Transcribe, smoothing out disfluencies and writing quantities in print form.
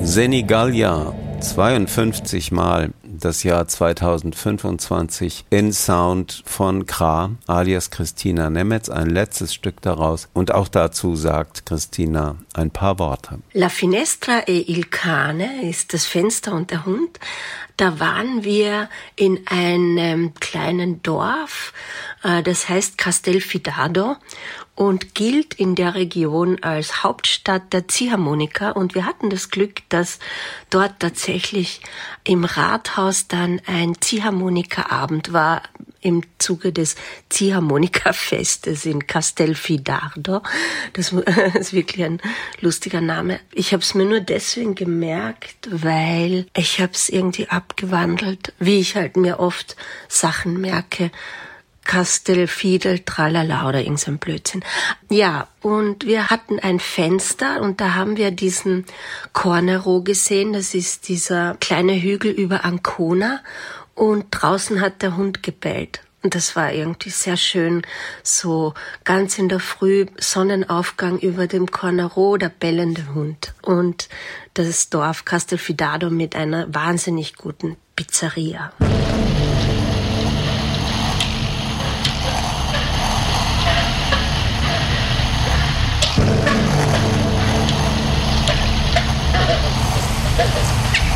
Senigallia, 52 Mal das Jahr 2025 in Sound von Kra, alias Christina Nemetz, ein letztes Stück daraus. Und auch dazu sagt Christina ein paar Worte. La finestra e il cane ist das Fenster und der Hund. Da waren wir in einem kleinen Dorf, das heißt Castelfidardo und gilt in der Region als Hauptstadt der Ziehharmonika. Und wir hatten das Glück, dass dort tatsächlich im Rathaus dann ein Ziehharmonika-Abend war im Zuge des Ziehharmonika-Festes in Castelfidardo. Das ist wirklich ein lustiger Name. Ich habe es mir nur deswegen gemerkt, weil ich habe es irgendwie abgewandelt, wie ich halt mir oft Sachen merke. Castelfidel, tralala oder irgend so ein Blödsinn. Ja, und wir hatten ein Fenster und da haben wir diesen Cornero gesehen. Das ist dieser kleine Hügel über Ancona und draußen hat der Hund gebellt. Und das war irgendwie sehr schön, so ganz in der Früh, Sonnenaufgang über dem Cornero, der bellende Hund. Und das Dorf Castelfidardo mit einer wahnsinnig guten Pizzeria.